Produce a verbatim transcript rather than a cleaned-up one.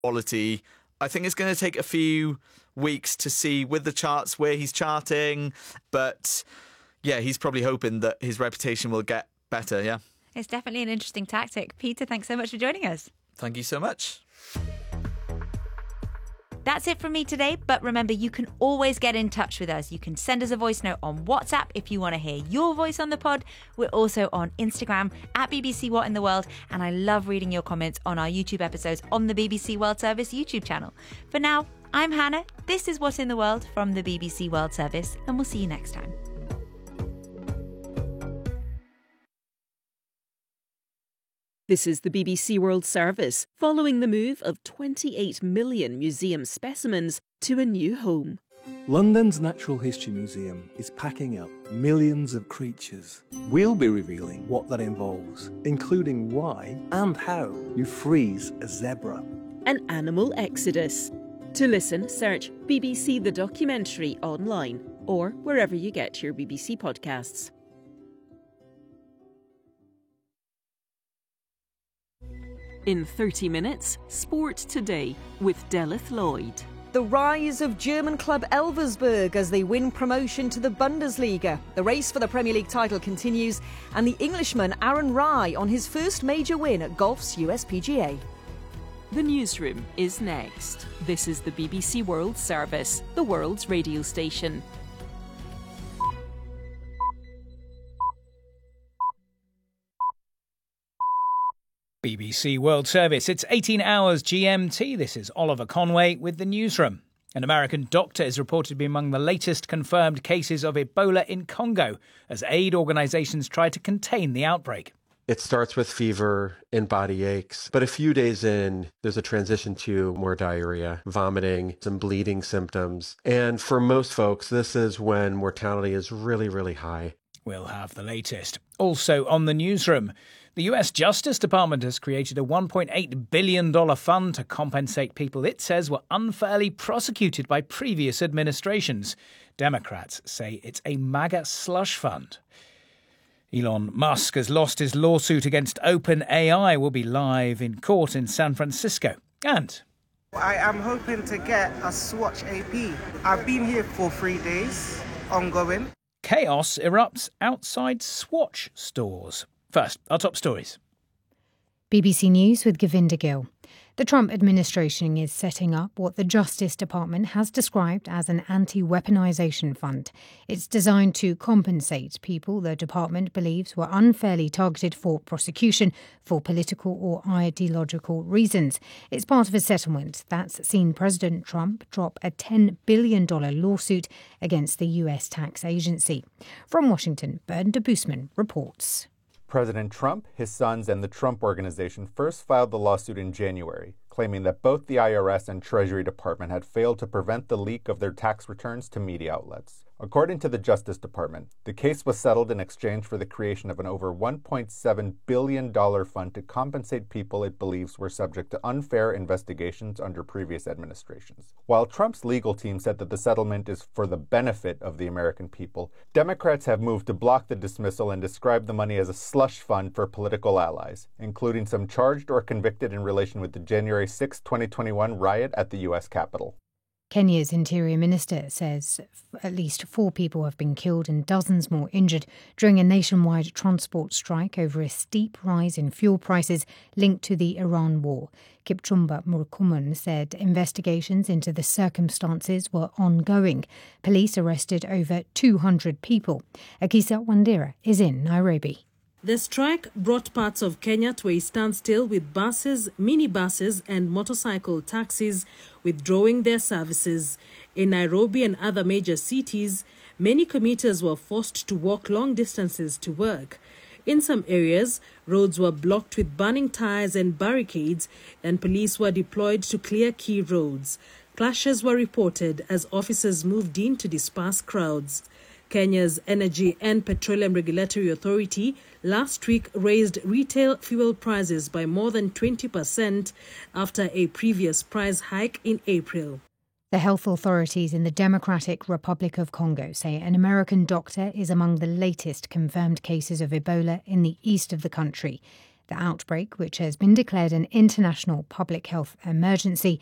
quality. I think it's going to take a few weeks to see with the charts where he's charting. But yeah, he's probably hoping that his reputation will get better, yeah. It's definitely an interesting tactic. Peter, thanks so much for joining us. Thank you so much. That's it from me today, but remember, you can always get in touch with us. You can send us a voice note on WhatsApp if you want to hear your voice on the pod. We're also on Instagram at B B C What in the World, and I love reading your comments on our YouTube episodes on the B B C World Service YouTube channel. For now, I'm Hannah. This is What in the World from the B B C World Service, and we'll see you next time. This is the B B C World Service, following the move of twenty-eight million museum specimens to a new home. London's Natural History Museum is packing up millions of creatures. We'll be revealing what that involves, including why and how you freeze a zebra. An animal exodus. To listen, search B B C The Documentary online or wherever you get your B B C podcasts. In thirty minutes, Sport Today with Delith Lloyd. The rise of German club Elversberg as they win promotion to the Bundesliga. The race for the Premier League title continues, and the Englishman Aaron Rai on his first major win at golf's U S P G A. The newsroom is next. This is the B B C World Service, the world's radio station. B B C World Service. It's eighteen hours G M T. This is Oliver Conway with the newsroom. An American doctor is reported to be among the latest confirmed cases of Ebola in Congo as aid organisations try to contain the outbreak. It starts with fever and body aches, but a few days in, there's a transition to more diarrhea, vomiting, some bleeding symptoms. And for most folks, this is when mortality is really, really high. We'll have the latest. Also on the newsroom, the U S Justice Department has created a one point eight billion dollars fund to compensate people it says were unfairly prosecuted by previous administrations. Democrats say it's a MAGA slush fund. Elon Musk has lost his lawsuit against OpenAI, will be live in court in San Francisco. And I am hoping to get a Swatch A P. I've been here for three days, ongoing. Chaos erupts outside Swatch stores. First, our top stories. B B C News with Govinda Gill. The Trump administration is setting up what the Justice Department has described as an anti-weaponization fund. It's designed to compensate people the department believes were unfairly targeted for prosecution for political or ideological reasons. It's part of a settlement that's seen President Trump drop a ten billion dollars lawsuit against the U S tax agency. From Washington, Bernda Boosman reports. President Trump, his sons, and the Trump Organization first filed the lawsuit in January, claiming that both the I R S and Treasury Department had failed to prevent the leak of their tax returns to media outlets. According to the Justice Department, the case was settled in exchange for the creation of an over one point seven billion dollars fund to compensate people it believes were subject to unfair investigations under previous administrations. While Trump's legal team said that the settlement is for the benefit of the American people, Democrats have moved to block the dismissal and describe the money as a slush fund for political allies, including some charged or convicted in relation with the January sixth, twenty twenty-one riot at the U S Capitol. Kenya's Interior Minister says at least four people have been killed and dozens more injured during a nationwide transport strike over a steep rise in fuel prices linked to the Iran war. Kipchumba Murkomen said investigations into the circumstances were ongoing. Police arrested over two hundred people. Akisa Wandera is in Nairobi. The strike brought parts of Kenya to a standstill, with buses, minibuses and motorcycle taxis withdrawing their services. In Nairobi and other major cities, many commuters were forced to walk long distances to work. In some areas, roads were blocked with burning tires and barricades, and police were deployed to clear key roads. Clashes were reported as officers moved in to disperse crowds. Kenya's Energy and Petroleum Regulatory Authority last week raised retail fuel prices by more than twenty percent after a previous price hike in April. The health authorities in the Democratic Republic of Congo say an American doctor is among the latest confirmed cases of Ebola in the east of the country. The outbreak, which has been declared an international public health emergency,